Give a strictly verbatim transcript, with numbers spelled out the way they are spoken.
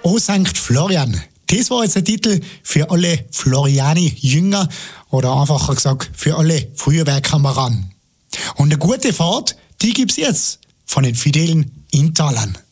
O Sankt Florian. Das war jetzt der Titel für alle Floriani-Jünger oder einfacher gesagt für alle Feuerwehrkameraden. Und eine gute Fahrt, die gibt's jetzt von den fidelen Inntalern.